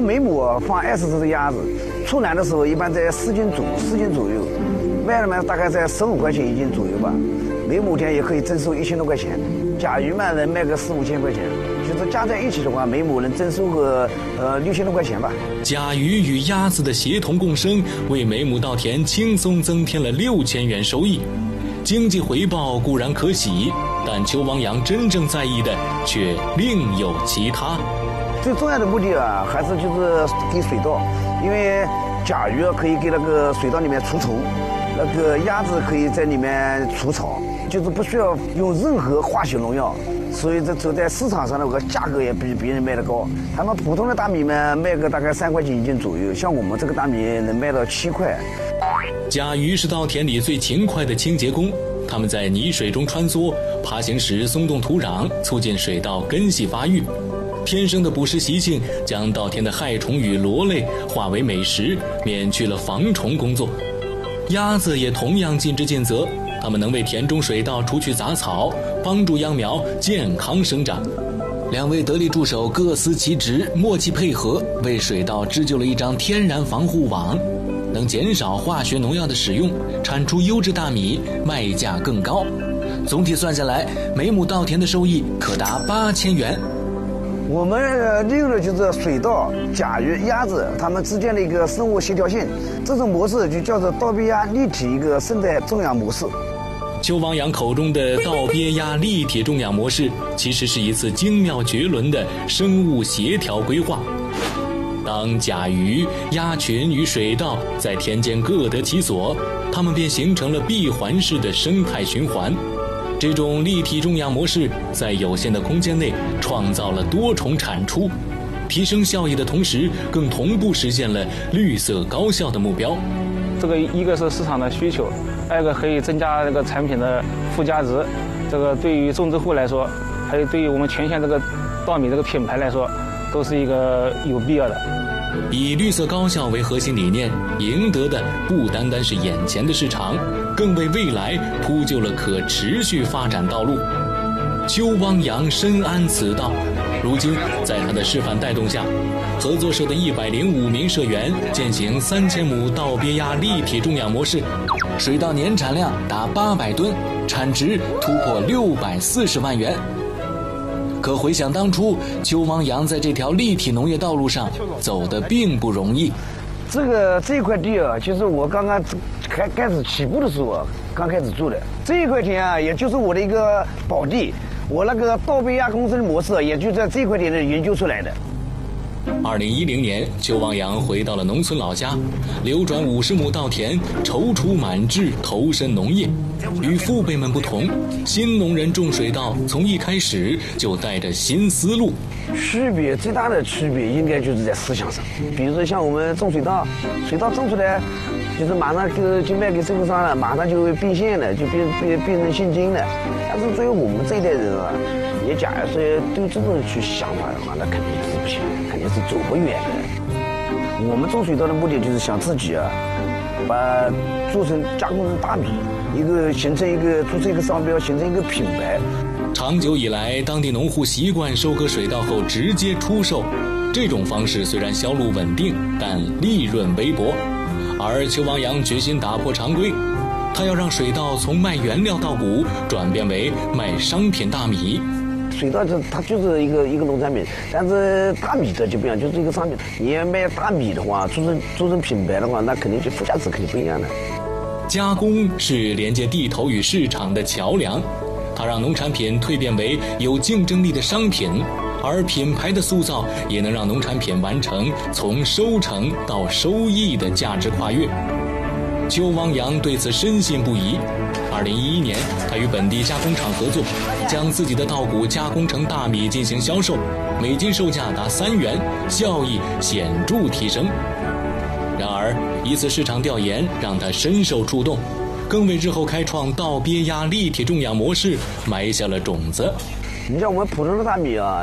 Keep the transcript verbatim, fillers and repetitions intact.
每亩放二十只的鸭子，出栏的时候一般在四斤左四斤左右，卖了嘛大概在十五块钱一斤左右吧。每亩田也可以增收一千多块钱，甲鱼嘛能卖个四五千块钱，就是加在一起的话，每亩能增收个呃六千多块钱吧。 甲鱼与鸭子的协同共生，为每亩稻田轻松增添了六千元收益。经济回报固然可喜，但邱王阳真正在意的却另有其他。 最重要的目的啊，还是就是给水稻，因为甲鱼可以给那个水稻里面除虫，那个鸭子可以在里面除草，就是不需要用任何化学农药，所以这走在市场上的个价格也比别人卖得高。他们普通的大米呢，卖个大概三块钱一斤左右，像我们这个大米能卖到七块。 甲鱼是稻田里最勤快的清洁工，它们在泥水中穿梭，爬行时松动土壤，促进水稻根系发育。天生的捕食习性将稻田的害虫与螺类化为美食，免去了防虫工作。鸭子也同样尽职尽责，它们能为田中水稻除去杂草，帮助秧苗健康生长。两位得力助手各司其职，默契配合，为水稻织就了一张天然防护网，能减少化学农药的使用，产出优质大米，卖价更高。总体算下来，每亩稻田的收益可达八千元。 我们利用的就是水稻、甲鱼、鸭子它们之间的一个生物协调性，这种模式就叫做稻鳖鸭立体一个生态种养模式。 邱王阳口中的稻鳖鸭立体种养模式，其实是一次精妙绝伦的生物协调规划。当甲鱼、鸭群与水稻在田间各得其所，它们便形成了闭环式的生态循环。这种立体种养模式在有限的空间内创造了多重产出，提升效益的同时，更同步实现了绿色高效的目标。 这个一个是市场的需求，二个可以增加这个产品的附加值。这个对于种植户来说，还有对于我们全县这个稻米这个品牌来说，都是一个有必要的。 以绿色高效为核心理念，赢得的不单单是眼前的市场，更为未来铺就了可持续发展道路。邱汪洋深谙此道，如今在他的示范带动下，合作社的一百零五名社员践行三千亩稻鳖鸭立体种养模式，水稻年产量达八百吨，产值突破六百四十万元。可回想当初，邱汪洋在这条立体农业道路上走得并不容易。 这个这块地啊，就是我刚刚开开始起步的时候啊，刚开始做的这一块田啊，也就是我的一个宝地。我那个稻鳖鸭共生模式，也就在这块田里研究出来的。 二零一零年，邱汪洋回到了农村老家，流转五十亩稻田，踌躇满志，投身农业。与父辈们不同，新农人种水稻从一开始就带着新思路。 区别最大的区别应该就是在思想上，比如说像我们种水稻，水稻种出来，就是马上就就卖给收购商了，马上就会变现了，就变变变成现金了。但是作为我们这一代人啊，也假如说对这种去想法的话，那肯定是不行，肯定是走不远的。我们种水稻的目的就是想自己啊，把做成加工成大米，一个形成一个做成一个商标，形成一个品牌。 长久以来，当地农户习惯收割水稻后直接出售，这种方式虽然销路稳定，但利润微薄。而邱汪洋决心打破常规，他要让水稻从卖原料稻谷转变为卖商品大米。 水稻就它就是一个一个农产品，但是大米的就不一样，就是一个商品。你要卖大米的话，做成做成品牌的话，那肯定就附加值肯定不一样的。 加工是连接地头与市场的桥梁，它让农产品蜕变为有竞争力的商品，而品牌的塑造也能让农产品完成从收成到收益的价值跨越。邱汪洋对此深信不疑。二零一一年，他与本地加工厂合作，将自己的稻谷加工成大米进行销售，每斤售价达三元，效益显著提升。然而，一次市场调研让他深受触动，更为日后开创稻鳖鸭立体种养模式埋下了种子。 你像我们普通的大米啊，